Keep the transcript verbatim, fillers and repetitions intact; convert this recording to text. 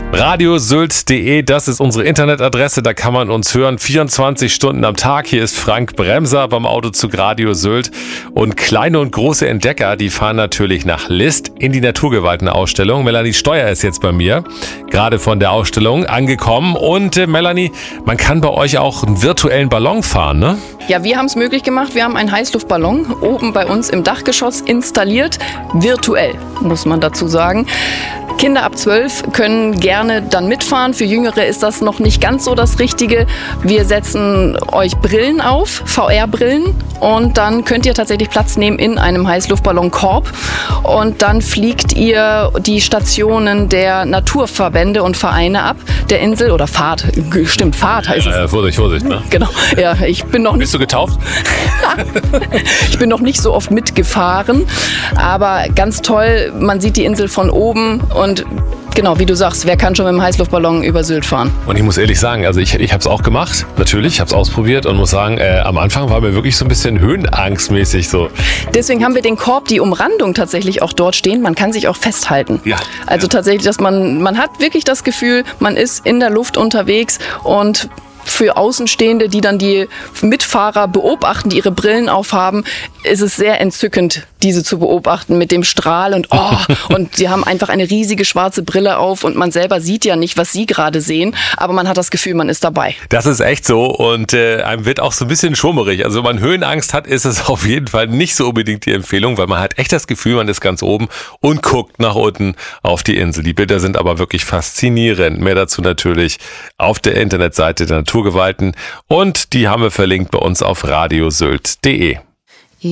radiosylt punkt de, das ist unsere Internetadresse, da kann man uns hören, vierundzwanzig Stunden am Tag. Hier ist Frank Bremser beim Autozug Radio Sylt. Und kleine und große Entdecker, die fahren natürlich nach List in die Naturgewaltenausstellung. Melanie Steuer ist jetzt bei mir, gerade von der Ausstellung angekommen. Und äh, Melanie, man kann bei euch auch einen virtuellen Ballon fahren, ne? Ja, wir haben es möglich gemacht. Wir haben einen Heißluftballon oben bei uns im Dachgeschoss installiert. Virtuell, muss man dazu sagen. Kinder ab zwölf können gerne dann mitfahren. Für Jüngere ist das noch nicht ganz so das Richtige. Wir setzen euch Brillen auf, V R-Brillen. Und dann könnt ihr tatsächlich Platz nehmen in einem Heißluftballonkorb. Und dann fliegt ihr die Stationen der Naturverbände und Vereine ab der Insel. Oder Fahrt, stimmt, Fahrt heißt es. Ja, Vorsicht, Vorsicht, ne? Genau, ja, ich bin noch nicht... Bist du getauft? Ich bin noch nicht so oft mitgefahren. Aber ganz toll, man sieht die Insel von oben und Und genau, wie du sagst, wer kann schon mit dem Heißluftballon über Sylt fahren? Und ich muss ehrlich sagen, also ich, ich habe es auch gemacht, natürlich, ich habe es ausprobiert und muss sagen, äh, am Anfang war mir wirklich so ein bisschen höhenangstmäßig so. Deswegen haben wir den Korb, die Umrandung tatsächlich auch dort stehen. Man kann sich auch festhalten. Ja. Also ja. tatsächlich, dass man, man hat wirklich das Gefühl, man ist in der Luft unterwegs und für Außenstehende, die dann die Mitfahrer beobachten, die ihre Brillen aufhaben, ist es sehr entzückend, diese zu beobachten mit dem Strahl und oh, und sie haben einfach eine riesige schwarze Brille auf und man selber sieht ja nicht, was sie gerade sehen, aber man hat das Gefühl, man ist dabei. Das ist echt so und äh, einem wird auch so ein bisschen schummerig. Also wenn man Höhenangst hat, ist es auf jeden Fall nicht so unbedingt die Empfehlung, weil man hat echt das Gefühl, man ist ganz oben und guckt nach unten auf die Insel. Die Bilder sind aber wirklich faszinierend. Mehr dazu natürlich auf der Internetseite der Naturgewalten und die haben wir verlinkt bei uns auf radiosylt punkt de.